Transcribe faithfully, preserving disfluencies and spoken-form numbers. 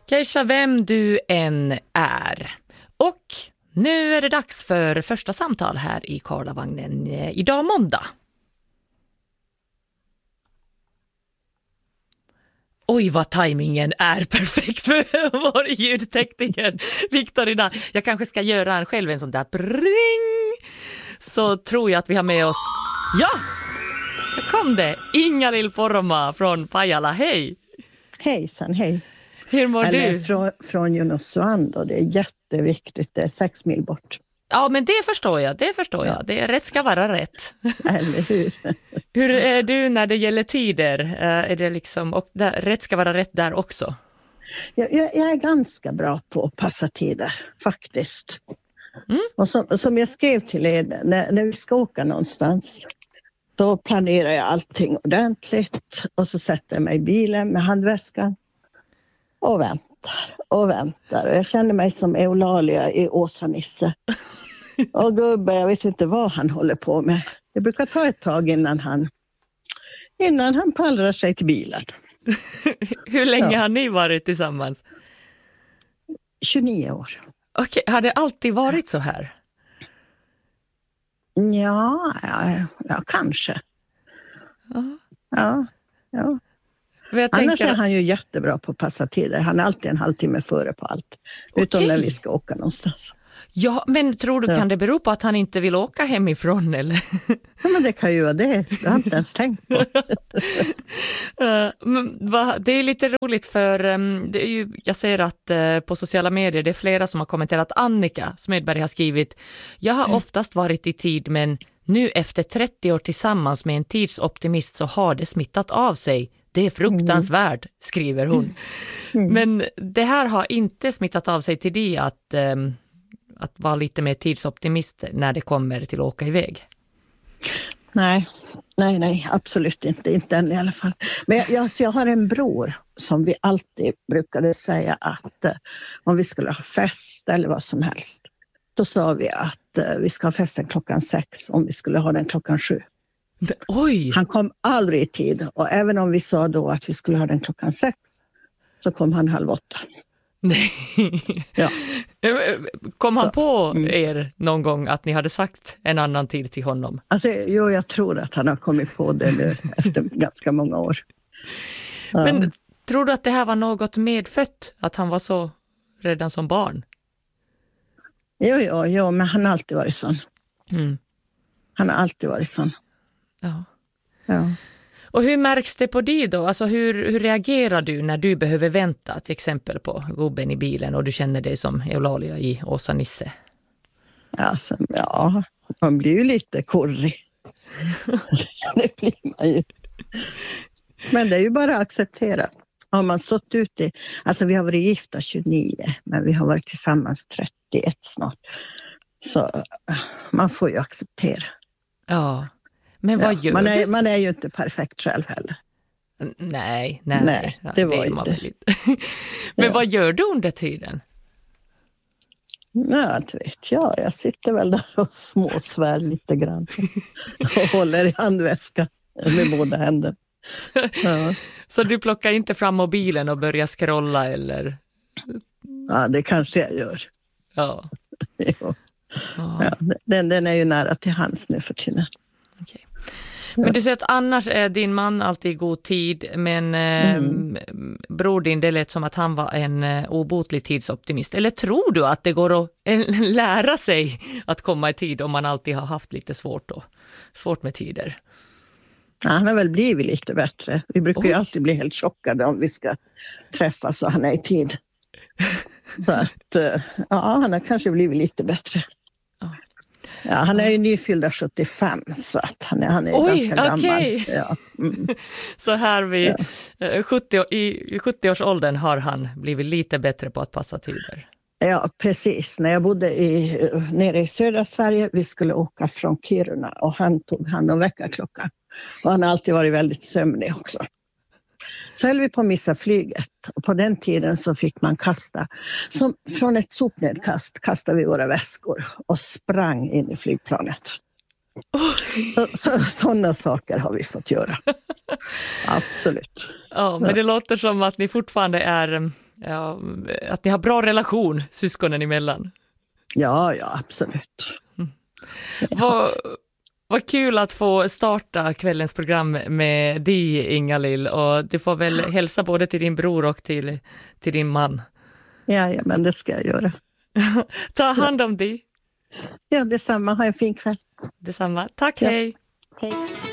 Keisha, vem du än är. Och nu är det dags för första samtal här i Karlavagnen. Idag måndag. Oj, vad tajmingen är perfekt för vår ljudtekniker Viktor idag. Jag kanske ska göra en själv en sån där pring. Så tror jag att vi har med oss... Ja, kom det. Inga-Lill Poromaa från Pajala. Hej. Hejsan, hej. Hur mår Eller du? Från, från Junosuando. Det är jätteviktigt. Det är sex mil bort. Ja, men det förstår jag. Det förstår jag. Det är rätt ska vara rätt. Eller hur? Hur är du när det gäller tider? Är det liksom, och där, rätt ska vara rätt där också? Jag, jag, jag är ganska bra på att passa tider, faktiskt. Mm. Och som, som jag skrev till er, när, när vi ska åka någonstans, då planerar jag allting ordentligt. Och så sätter jag mig i bilen med handväskan och väntar och väntar. Och jag känner mig som Eulalia i Åsa-Nisse. Och gubbe, jag vet inte vad han håller på med. Det brukar ta ett tag innan han, innan han pallrar sig till bilen. Hur länge Ja. har ni varit tillsammans? tjugonio år. Okej, har det alltid varit så här? Ja, ja, ja kanske. Ja. Ja, ja. Jag Annars tänker... är han ju jättebra på att passa tider. Han är alltid en halvtimme före på allt. Utom Okej. när vi ska åka någonstans. Ja, men tror du, Ja. kan det bero på att han inte vill åka hemifrån eller? Ja, men det kan ju vara det. Det har jag inte ens tänkt på. Uh, men va, det är lite roligt för um, det är ju, jag ser att uh, på sociala medier det är flera som har kommenterat. Annika Smedberg har skrivit: jag har oftast varit i tid, men nu efter trettio år tillsammans med en tidsoptimist så har det smittat av sig. Det är fruktansvärt, mm. skriver hon. Mm. Men det här har inte smittat av sig till det att, um, att vara lite mer tidsoptimist när det kommer till att åka iväg. Nej, nej, nej, absolut inte. Inte än i alla fall. Men jag, jag, jag har en bror som vi alltid brukade säga att eh, om vi skulle ha fest eller vad som helst, då sa vi att eh, vi ska ha festen klockan sex om vi skulle ha den klockan sju. Oj! Han kom aldrig i tid, och även om vi sa då att vi skulle ha den klockan sex så kom han halv åtta. Nej. Ja. Kom han Så, på mm. er någon gång att ni hade sagt en annan tid till honom? Alltså, jo, jag tror att han har kommit på det nu efter ganska många år. Ja. Men tror du att det här var något medfött? Att han var så redan som barn? Jo, jo, jo, men han har alltid varit sån. Mm. Han har alltid varit sån. Ja. Ja. Och hur märks det på dig då? Alltså hur, hur reagerar du när du behöver vänta till exempel på gubben i bilen och du känner dig som Eulalia i Åsa-Nisse? Alltså, ja, man blir ju lite korrig. Det blir man ju. Men det är ju bara att acceptera. Har man stått ute, alltså vi har varit gifta tjugonio, men vi har varit tillsammans trettioett snart. Så man får ju acceptera. Ja, men vad Ja, gör man är, du? man är ju inte perfekt själv heller. Nej, nej, Nej, ja, det var är man inte. väl inte. Men Ja. vad gör du under tiden? Ja, inte vet jag. Jag sitter väl där och småsvär lite grann. Och håller i handväskan med båda händer. Ja. Så du plockar inte fram mobilen och börjar scrolla eller? Ja, det kanske jag gör. Ja. Jo. Ja. Ja, den, den är ju nära till hands nu för tiden. Okej. Men du säger att annars är din man alltid i god tid, men eh, Mm. bror din, det lät som att han var en eh, obotlig tidsoptimist. Eller tror du att det går att eh, lära sig att komma i tid om man alltid har haft lite svårt, då? Svårt med tider? Ja, han har väl blivit lite bättre. Vi brukar ju Oj. alltid bli helt chockade om vi ska träffas och han är i tid. Så att, eh, ja, han har kanske blivit lite bättre. Ja. Ja, han är ju nyfyllda sjuttiofem, så att han är, han är Oj, ganska gammal. okej. Ja. Mm. Så här vid eh, sjuttio, i sjuttio-årsåldern har han blivit lite bättre på att passa tider. Ja, precis. När jag bodde i, nere i södra Sverige, vi skulle åka från Kiruna och han tog hand om väckarklockan. Och han har alltid varit väldigt sömnig också. Så höll vi på att missa flyget, och på den tiden så fick man kasta, som från ett sopnedkast kastade vi våra väskor och sprang in i flygplanet. Så, så, sådana saker har vi fått göra. Absolut. Ja, men det låter som att ni fortfarande är Ja, att ni har bra relation syskonen emellan. Ja, ja, absolut. Mm. Ja. Vad, vad kul att få starta kvällens program med dig, Inga-Lill, och du får väl hälsa både till din bror och till, till din man. Ja, ja, men det ska jag göra. Ta hand om dig. Ja, detsamma. Ha en fin kväll. Detsamma. Tack, Ja. hej. Hej.